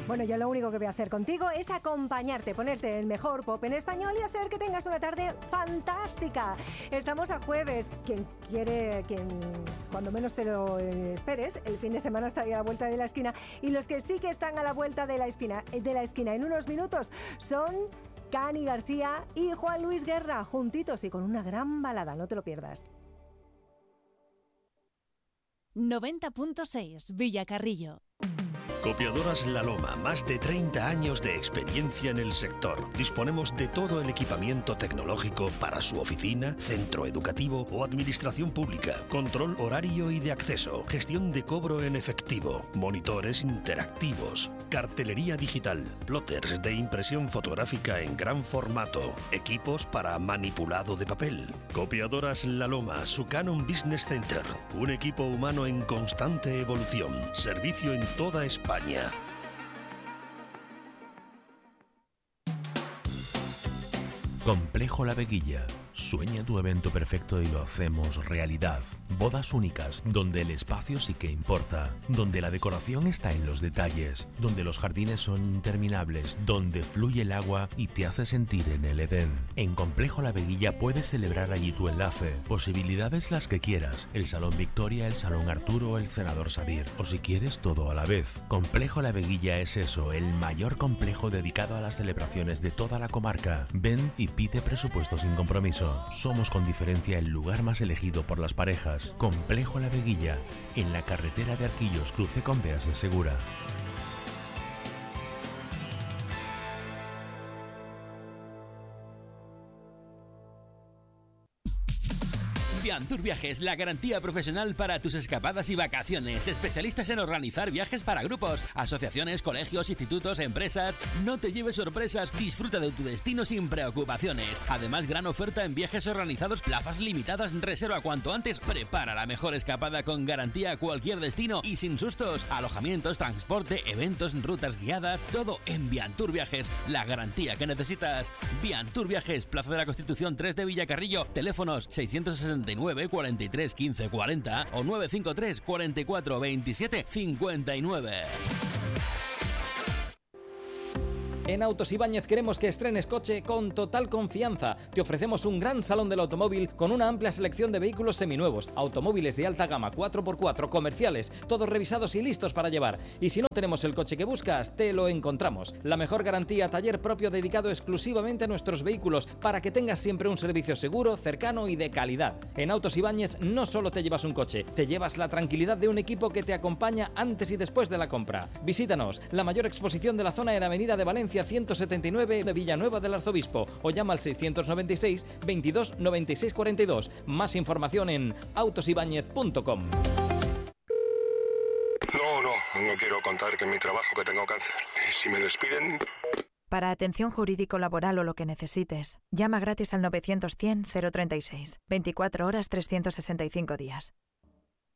Bueno, yo lo único que voy a hacer contigo es acompañarte, ponerte el mejor pop en español y hacer que tengas una tarde fantástica. Estamos a jueves. Quien cuando menos te lo esperes, el fin de semana está ahí a la vuelta de la esquina. Y los que sí que están a la vuelta de la esquina en unos minutos son Cani García y Juan Luis Guerra, juntitos y con una gran balada. No te lo pierdas. 90.6 Villacarrillo. Copiadoras La Loma, más de 30 años de experiencia en el sector. Disponemos de todo el equipamiento tecnológico para su oficina, centro educativo o administración pública. Control horario y de acceso, gestión de cobro en efectivo, monitores interactivos, cartelería digital, plotters de impresión fotográfica en gran formato, equipos para manipulado de papel. Copiadoras La Loma, su Canon Business Center, un equipo humano en constante evolución, servicio en toda España. Complejo La Veguilla. Sueña tu evento perfecto y lo hacemos realidad. Bodas únicas, donde el espacio sí que importa, donde la decoración está en los detalles, donde los jardines son interminables, donde fluye el agua y te hace sentir en el Edén. En Complejo La Veguilla puedes celebrar allí tu enlace. Posibilidades las que quieras. El Salón Victoria, el Salón Arturo, el Senador Sabir. O si quieres todo a la vez. Complejo La Veguilla es eso, el mayor complejo dedicado a las celebraciones de toda la comarca. Ven y pide presupuesto sin compromiso. Somos con diferencia el lugar más elegido por las parejas. Complejo La Veguilla, en la carretera de Arquillos, cruce con Beas de Segura. Biantur Viajes, la garantía profesional para tus escapadas y vacaciones. Especialistas en organizar viajes para grupos, asociaciones, colegios, institutos, empresas. No te lleves sorpresas, disfruta de tu destino sin preocupaciones. Además, gran oferta en viajes organizados, plazas limitadas, reserva cuanto antes. Prepara la mejor escapada con garantía a cualquier destino y sin sustos. Alojamientos, transporte, eventos, rutas guiadas, todo en Biantur Viajes, la garantía que necesitas. Biantur Viajes, Plaza de la Constitución 3 de Villacarrillo. Teléfonos 669 43 15 40 o 953 44 27 59. En Autos Ibáñez queremos que estrenes coche con total confianza. Te ofrecemos un gran salón del automóvil con una amplia selección de vehículos seminuevos, automóviles de alta gama 4x4, comerciales, todos revisados y listos para llevar. Y si no tenemos el coche que buscas, te lo encontramos. La mejor garantía, taller propio dedicado exclusivamente a nuestros vehículos para que tengas siempre un servicio seguro, cercano y de calidad. En Autos Ibáñez no solo te llevas un coche, te llevas la tranquilidad de un equipo que te acompaña antes y después de la compra. Visítanos, la mayor exposición de la zona en Avenida de Valencia 179 de Villanueva del Arzobispo o llama al 696 22 96 42. Más información en autosibáñez.com. No quiero contar que en mi trabajo que tengo cáncer. Y si me despiden... Para atención jurídico-laboral o lo que necesites, llama gratis al 900 100 036. 24 horas 365 días.